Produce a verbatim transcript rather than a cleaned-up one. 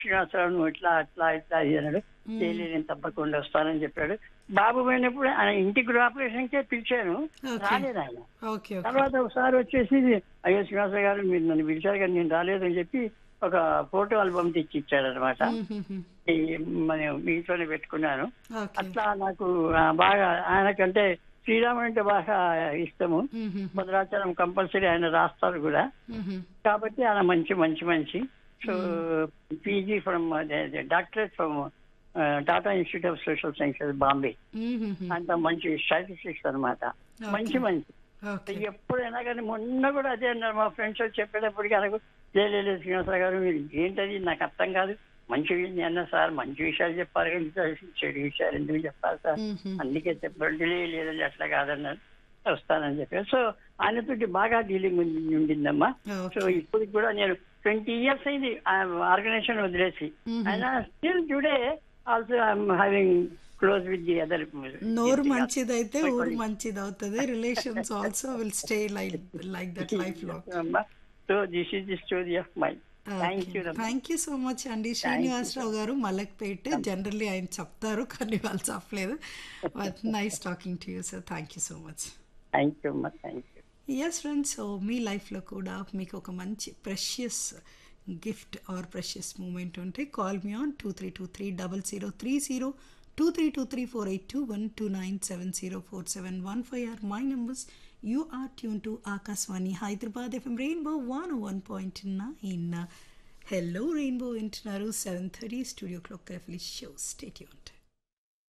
శ్రీనివాసరావు నువ్వు ఇట్లా అట్లా ఇట్లా అది అన్నాడు. డైలీ నేను తప్పకుండా వస్తానని చెప్పాడు. బాబు పోయినప్పుడు ఆయన ఇంటి గృహాపరేషన్కే పిలిచాను, ఓకే రాలేదు ఆయన. ఓకే ఓకే తర్వాత ఒకసారి వచ్చేసి అయ్యో శ్రీనివాసరావు గారు మీరు నన్ను పిలిచారు కానీ నేను రాలేదని చెప్పి ఒక ఫోటో ఆల్బమ్ తెచ్చి ఇచ్చాడనమాట. ఈ మన ఇంట్లోనే పెట్టుకున్నాను. ఓకే అట్లా నాకు ఆ, బాగా ఆయనకంటే శ్రీరాముడు అంటే బాగా ఇష్టము. భద్రాచలం కంపల్సరీ ఆయన రాస్తారు కూడా. కాబట్టి ఆయన మంచి మంచి మంచి so PG from doctorate from Tata institute of social sciences Bombay. అంత మంచి స్టాటిస్టిక్స్ అనమాట. మంచి మంచి ఓకే ఎప్పుడైనా కానీ మొన్న కూడా అదే అన్నారు మా ఫ్రెండ్స్ చెప్పేటప్పటికి అనకు లేదు శ్రీనివాసరావు గారు మీరు ఏంటది నాకు అర్థం కాదు, మంచి విషయం అన్నా సార్, మంచి విషయాలు చెప్పారు కానీ చెడు విషయాలు ఎందుకు చెప్పాలి సార్, అందుకే చెప్పండి లేదండి అట్లా కాదన్నారు, వస్తానని చెప్పారు. సో ఆయనతోటి బాగా డీలింగ్ ఉండిందమ్మా. సో ఇప్పుడు కూడా నేను ట్వంటీ ఇయర్స్ అయింది ఆర్గనైజేషన్ వదిలేసి. ఆయన still today also I'm having close with the other. నోరు మంచిదైతే ఊరు మంచిది అవుతుంది. Relations also will stay like like that life లో. So this is the story of my. Thank you. Thank you so much అండి. శ్రీనివాసరావు గారు మలక్పేట్. జనరల్లీ ఆయన చెప్తారు కానీ వాళ్ళు చెప్పలేదు. But nice talking to you sir. Thank you so much. Thank you అమ్మా. Thank you. Yes friends, so మీ లైఫ్లో కూడా మీకు ఒక మంచి precious gift are precious moment ఉంటే call me on two three two three double zero three zero two three two three four eight two one two nine seven zero four seven one five are my numbers. You are tuned to Akashvani Hyderabad F M Rainbow one oh one point nine. Hello Rainbow వింటున్నారు. Seven thirty studio clock show. Stay tuned.